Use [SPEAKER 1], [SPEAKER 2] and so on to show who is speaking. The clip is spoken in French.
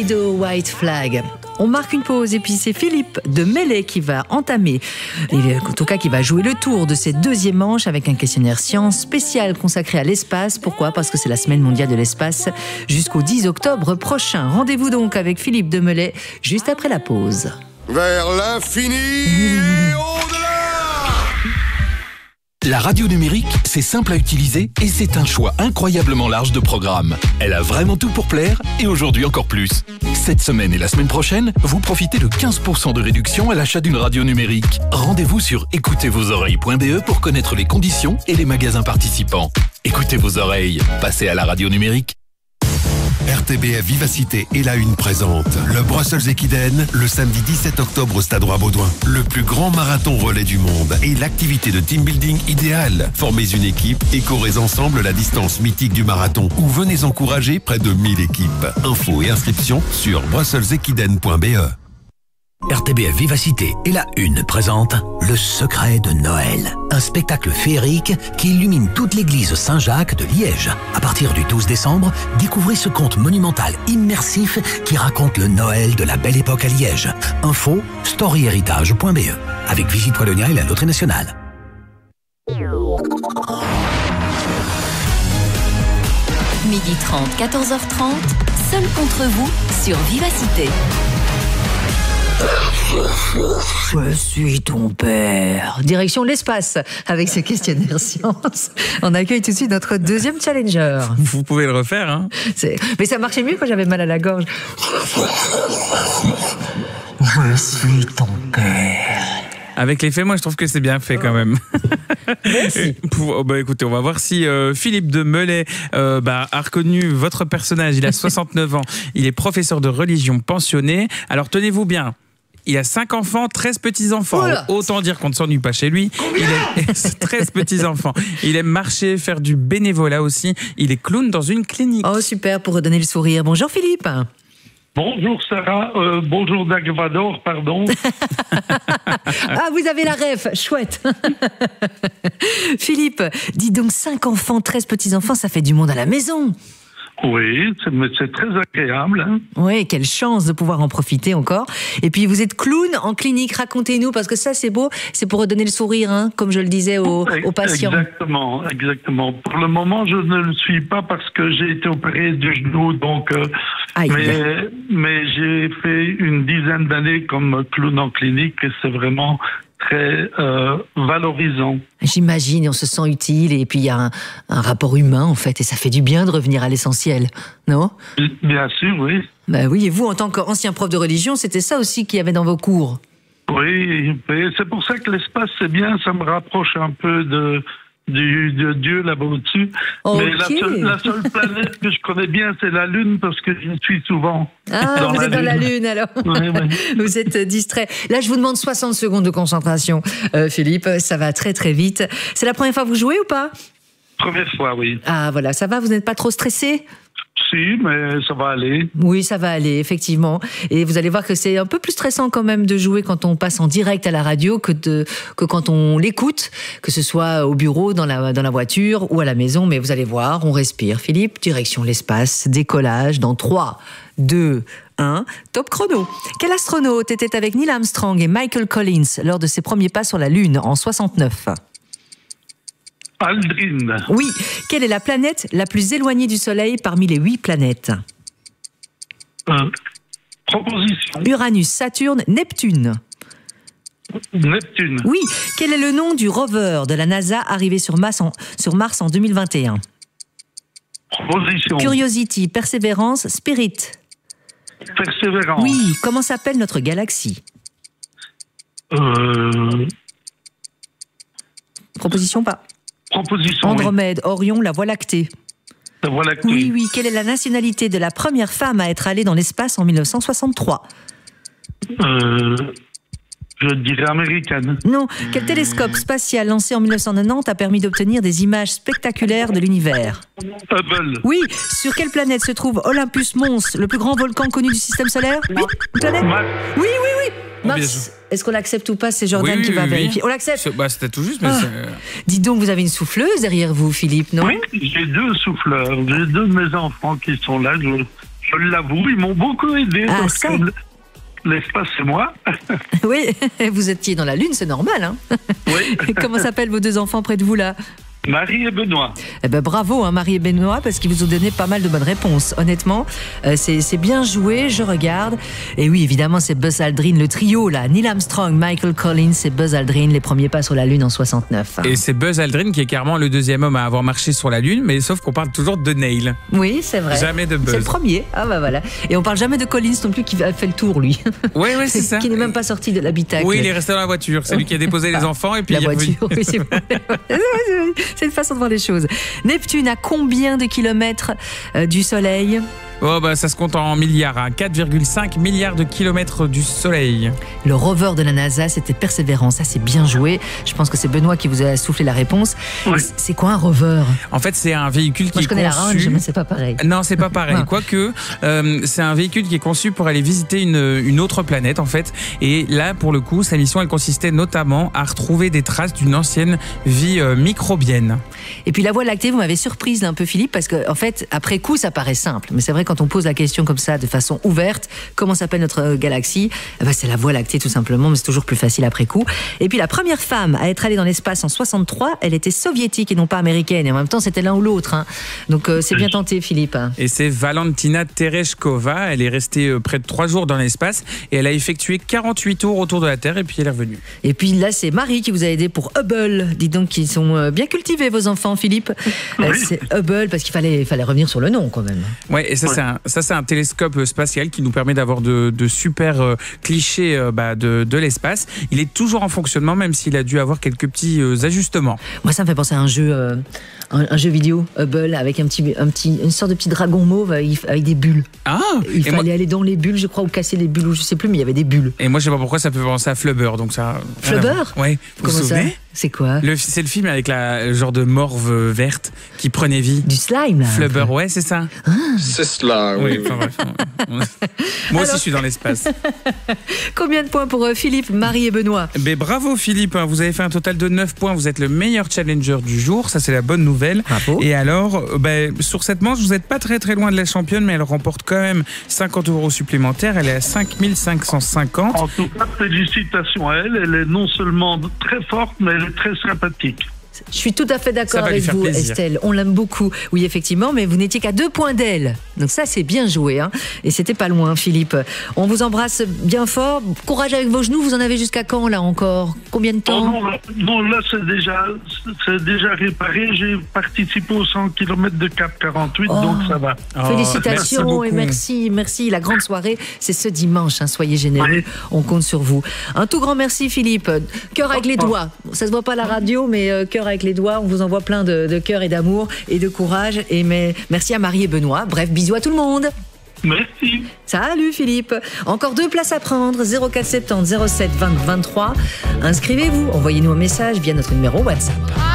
[SPEAKER 1] Widow White Flag. On marque une pause et puis c'est Philippe de Mellet qui va entamer, en tout cas qui va jouer le tour de cette deuxième manche avec un questionnaire science spécial consacré à l'espace. Pourquoi ? Parce que c'est la semaine mondiale de l'espace jusqu'au 10 octobre prochain. Rendez-vous donc avec Philippe de Mellet juste après la pause.
[SPEAKER 2] Vers l'infini et au-delà.
[SPEAKER 3] La radio numérique, c'est simple à utiliser et c'est un choix incroyablement large de programmes. Elle a vraiment tout pour plaire et aujourd'hui encore plus. Cette semaine et la semaine prochaine, vous profitez de 15% de réduction à l'achat d'une radio numérique. Rendez-vous sur écoutezvosoreilles.be pour connaître les conditions et les magasins participants. Écoutez vos oreilles, passez à la radio numérique.
[SPEAKER 4] RTBF Vivacité et la Une présente le Brussels Equiden le samedi 17 octobre au Stade Roi-Baudouin. Le plus grand marathon relais du monde et l'activité de team building idéale. Formez une équipe et courez ensemble la distance mythique du marathon ou venez encourager près de 1000 équipes. Infos et inscriptions sur brusselsequiden.be.
[SPEAKER 5] RTBF Vivacité et la Une présente Le Secret de Noël, un spectacle féerique qui illumine toute l'église Saint-Jacques de Liège. À partir du 12 décembre, découvrez ce conte monumental immersif qui raconte le Noël de la belle époque à Liège. Info storyhéritage.be avec Visite Wallonia et la Loterie Nationale.
[SPEAKER 6] Midi 30, 14h30, seul contre vous sur Vivacité.
[SPEAKER 1] Je suis ton père. Direction l'espace avec ce questionnaire science. On accueille tout de suite notre deuxième challenger.
[SPEAKER 7] Vous pouvez le refaire, hein.
[SPEAKER 1] Mais ça marchait mieux quand j'avais mal à la gorge. Je suis ton père.
[SPEAKER 7] Avec les faits, moi je trouve que c'est bien fait quand même.
[SPEAKER 1] Merci.
[SPEAKER 7] Écoutez, on va voir si Philippe de Mellet a reconnu votre personnage. Il a 69 ans. Il est professeur de religion pensionné. Alors tenez-vous bien. Il a 5 enfants, 13 petits-enfants.
[SPEAKER 1] Oula.
[SPEAKER 7] Autant dire qu'on ne s'ennuie pas chez lui. Il a 13 petits-enfants. Il aime marcher, faire du bénévolat aussi. Il est clown dans une clinique.
[SPEAKER 1] Oh super, pour redonner le sourire. Bonjour Philippe.
[SPEAKER 8] Bonjour Sarah, bonjour Dagvador, pardon.
[SPEAKER 1] Ah, vous avez la ref, chouette. Philippe, dis donc 5 enfants, 13 petits-enfants, ça fait du monde à la maison.
[SPEAKER 8] Oui, c'est très agréable. Hein.
[SPEAKER 1] Oui, quelle chance de pouvoir en profiter encore. Et puis vous êtes clown en clinique, racontez-nous, parce que ça c'est beau, c'est pour redonner le sourire, hein, comme je le disais aux patients.
[SPEAKER 8] Exactement. Pour le moment, je ne le suis pas parce que j'ai été opéré du genou, donc. Mais j'ai fait une dizaine d'années comme clown en clinique et c'est vraiment très valorisant.
[SPEAKER 1] J'imagine, et on se sent utile, et puis il y a un rapport humain en fait, et ça fait du bien de revenir à l'essentiel, non ?
[SPEAKER 8] Bien sûr, oui.
[SPEAKER 1] Ben oui, et vous en tant qu'ancien prof de religion, c'était ça aussi qu'il y avait dans vos cours ?
[SPEAKER 8] Oui, et c'est pour ça que l'espace c'est bien, ça me rapproche un peu de Dieu là-bas au-dessus.
[SPEAKER 1] Okay.
[SPEAKER 8] Mais la seule planète que je connais bien, c'est la Lune, parce que j'y suis souvent.
[SPEAKER 1] Ah, vous êtes dans la Lune, alors.
[SPEAKER 8] Oui.
[SPEAKER 1] Vous êtes distrait. Là, je vous demande 60 secondes de concentration, Philippe. Ça va très, très vite. C'est la première fois que vous jouez ou pas ?
[SPEAKER 8] Première fois, oui.
[SPEAKER 1] Ah, voilà, ça va, vous n'êtes pas trop stressé ?
[SPEAKER 8] Si, mais ça va aller.
[SPEAKER 1] Oui, ça va aller, effectivement. Et vous allez voir que c'est un peu plus stressant quand même de jouer quand on passe en direct à la radio que quand on l'écoute, que ce soit au bureau, dans la voiture ou à la maison. Mais vous allez voir, on respire. Philippe, direction l'espace, décollage dans 3, 2, 1, top chrono. Quel astronaute était avec Neil Armstrong et Michael Collins lors de ses premiers pas sur la Lune en 69 ?
[SPEAKER 8] Aldrin.
[SPEAKER 1] Oui. Quelle est la planète la plus éloignée du Soleil parmi les 8 planètes ?
[SPEAKER 8] Proposition.
[SPEAKER 1] Uranus, Saturne, Neptune.
[SPEAKER 8] Neptune.
[SPEAKER 1] Oui. Quel est le nom du rover de la NASA arrivé sur Mars en 2021 ?
[SPEAKER 8] Proposition.
[SPEAKER 1] Curiosity, Perseverance, Spirit.
[SPEAKER 8] Persévérance.
[SPEAKER 1] Oui. Comment s'appelle notre galaxie ? Proposition pas.
[SPEAKER 8] Proposition.
[SPEAKER 1] Andromède, Orion, la Voie lactée.
[SPEAKER 8] La Voie lactée.
[SPEAKER 1] Oui. Quelle est la nationalité de la première femme à être allée dans l'espace en 1963 ?
[SPEAKER 8] Je dirais américaine.
[SPEAKER 1] Non. Quel télescope spatial lancé en 1990 a permis d'obtenir des images spectaculaires de l'univers ?
[SPEAKER 8] Hubble.
[SPEAKER 1] Oui. Sur quelle planète se trouve Olympus Mons, le plus grand volcan connu du système solaire ? Oui. Une planète ? Oui. Mars, est-ce qu'on l'accepte ou pas ? C'est Jordan qui va vérifier. On l'accepte ?
[SPEAKER 7] C'était tout juste, mais
[SPEAKER 1] Dites donc, vous avez une souffleuse derrière vous, Philippe, non ?
[SPEAKER 8] Oui, j'ai 2 souffleurs. J'ai 2 de mes enfants qui sont là. Je Je l'avoue, ils m'ont beaucoup aidé.
[SPEAKER 1] Ah,
[SPEAKER 8] parce
[SPEAKER 1] ça.
[SPEAKER 8] que l'espace, c'est moi.
[SPEAKER 1] Oui, vous étiez dans la Lune, c'est normal. Hein.
[SPEAKER 8] Oui.
[SPEAKER 1] Comment s'appellent vos 2 enfants près de vous là?
[SPEAKER 8] Marie et Benoît.
[SPEAKER 1] Eh ben bravo, hein, Marie et Benoît, parce qu'ils vous ont donné pas mal de bonnes réponses. Honnêtement, c'est bien joué, je regarde. Et oui, évidemment, c'est Buzz Aldrin, le trio là. Neil Armstrong, Michael Collins et Buzz Aldrin, les premiers pas sur la Lune en 69.
[SPEAKER 7] Et c'est Buzz Aldrin qui est carrément le 2e homme à avoir marché sur la Lune, mais sauf qu'on parle toujours de Neil.
[SPEAKER 1] Oui, c'est vrai.
[SPEAKER 7] Jamais de Buzz.
[SPEAKER 1] C'est le premier. Ah bah voilà. Et on parle jamais de Collins non plus, qui a fait le tour, lui.
[SPEAKER 7] Oui, c'est ça.
[SPEAKER 1] Qui n'est même pas sorti de l'habitacle.
[SPEAKER 7] Oui, il est resté dans la voiture. C'est lui qui a déposé les enfants et puis
[SPEAKER 1] la
[SPEAKER 7] il est revenu.
[SPEAKER 1] voiture, oui, c'est vrai. C'est une façon de voir les choses. Neptune à combien de kilomètres du Soleil?
[SPEAKER 7] Oh bah ça se compte en milliards, hein. 4,5 milliards de kilomètres du Soleil.
[SPEAKER 1] Le rover de la NASA, c'était Persévérance. Ça, c'est bien joué. Je pense que c'est Benoît qui vous a soufflé la réponse.
[SPEAKER 8] Oui.
[SPEAKER 1] C'est quoi un rover?
[SPEAKER 7] En fait, c'est un véhicule qui
[SPEAKER 1] Moi, je
[SPEAKER 7] est
[SPEAKER 1] connais
[SPEAKER 7] conçu...
[SPEAKER 1] la Range, mais c'est pas pareil.
[SPEAKER 7] Non, c'est pas pareil.
[SPEAKER 1] Ah.
[SPEAKER 7] Quoique, c'est un véhicule qui est conçu pour aller visiter une autre planète, en fait. Et là, pour le coup, sa mission, elle consistait notamment à retrouver des traces d'une ancienne vie microbienne.
[SPEAKER 1] Et puis la Voie lactée, vous m'avez surprise là, un peu, Philippe, parce que en fait, après coup, ça paraît simple. Mais c'est vrai, quand on pose la question comme ça, de façon ouverte, comment s'appelle notre galaxie? C'est la Voie lactée, tout simplement, mais c'est toujours plus facile après coup. Et puis la première femme à être allée dans l'espace en 63, elle était soviétique et non pas américaine. Et en même temps, c'était l'un ou l'autre. Hein. Donc c'est bien tenté, Philippe.
[SPEAKER 7] Et c'est Valentina Tereshkova. Elle est restée près de 3 jours dans l'espace et elle a effectué 48 tours autour de la Terre et puis elle est revenue.
[SPEAKER 1] Et puis là, c'est Marie qui vous a aidé pour Hubble. Dites donc qu'ils sont bien cultivés, vos enfants, Philippe.
[SPEAKER 8] Oui.
[SPEAKER 1] C'est Hubble, parce qu'il fallait revenir sur le nom, quand même.
[SPEAKER 7] Ouais, et ça, c'est un télescope spatial qui nous permet d'avoir de super clichés de l'espace. Il est toujours en fonctionnement, même s'il a dû avoir quelques petits ajustements.
[SPEAKER 1] Moi, ça me fait penser à un jeu vidéo, Hubble, avec une sorte de petit dragon mauve avec des bulles.
[SPEAKER 7] Ah!
[SPEAKER 1] Il fallait aller dans les bulles, je crois, ou casser les bulles, ou je sais plus, mais il y avait des bulles.
[SPEAKER 7] Et moi, je sais pas pourquoi ça peut penser à Flubber, donc ça.
[SPEAKER 1] Flubber?
[SPEAKER 7] Ouais. Vous vous souvenez?
[SPEAKER 1] C'est quoi?
[SPEAKER 7] C'est le film avec la genre de morve verte qui prenait vie.
[SPEAKER 1] Du slime, là.
[SPEAKER 7] Flubber, ouais, c'est ça.
[SPEAKER 1] Ah.
[SPEAKER 2] C'est cela,
[SPEAKER 7] Oui,
[SPEAKER 2] oui.
[SPEAKER 7] enfin bref. Moi aussi, je suis dans l'espace.
[SPEAKER 1] Combien de points pour Philippe, Marie et Benoît?
[SPEAKER 7] Mais bravo Philippe, vous avez fait un total de 9 points. Vous êtes le meilleur challenger du jour. Ça, c'est la bonne nouvelle.
[SPEAKER 1] Bravo.
[SPEAKER 7] Et alors, sur cette manche, vous n'êtes pas très très loin de la championne, mais elle remporte quand même 50 € supplémentaires. Elle est à 5 550.
[SPEAKER 8] En tout cas, félicitations à elle. Elle est non seulement très forte, mais elle est très sympathique.
[SPEAKER 1] Je suis tout à fait
[SPEAKER 7] Ça
[SPEAKER 1] d'accord
[SPEAKER 7] va lui
[SPEAKER 1] avec
[SPEAKER 7] faire
[SPEAKER 1] vous,
[SPEAKER 7] plaisir.
[SPEAKER 1] Estelle. On l'aime beaucoup. Oui, effectivement, mais vous n'étiez qu'à 2 points d'elle. Donc ça, c'est bien joué. Hein. Et c'était pas loin, Philippe. On vous embrasse bien fort. Courage avec vos genoux. Vous en avez jusqu'à quand, là, encore? Combien de temps?
[SPEAKER 8] Non, là, c'est déjà réparé. J'ai participé aux 100 km de Cap 48, donc ça va.
[SPEAKER 1] Félicitations et merci. La grande soirée, c'est ce dimanche. Hein. Soyez généreux.
[SPEAKER 8] Oui.
[SPEAKER 1] On compte sur vous. Un tout grand merci, Philippe. Cœur avec les doigts. Ça se voit pas à la radio, mais cœur avec les doigts. On vous envoie plein de cœur et d'amour et de courage. Merci à Marie et Benoît. Bref, bisous à tout le monde.
[SPEAKER 8] Merci.
[SPEAKER 1] Salut Philippe. Encore 2 places à prendre. 04 70 07 20 23. Inscrivez-vous. Envoyez-nous un message via notre numéro WhatsApp.